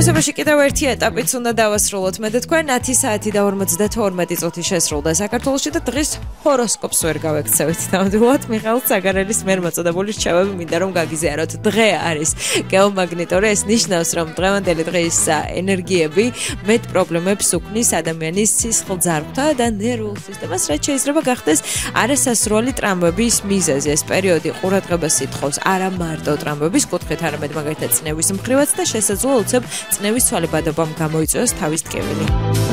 უმეტესობაში კიდევ ერთი ეტაპიც უნდა დავასრულოთ. მე და თქვენ 10 საათი და 52 წუთი შესრულდა საქართველოში და დღის ჰოროსკოპს ვერ გავექცევით. ნამდვილად მიხეილ საგარელის მიერ მოწოდებული რჩევები მინდა რომ გაგიზიაროთ. დღე არის გეომაგნიტორი, ეს ნიშნავს რომ დღევანდელი დღის ენერგიები მეტ პრობლემებს უქმნის ადამიანის სისხლძარღვთა და ნერვულ სისტემას, რაც შეიძლება გახდეს არასასრული ტრამვების მიზეზი. ეს პერიოდი ყურადღებას ითხოვს არა მარტო ტრამვების კუთხით, არამედ მაგალითად წნევის მხრივაც და შესაძლოა უცებ წნევის ცვალებადობამ გამოიწვიოს თავის ტკივილი.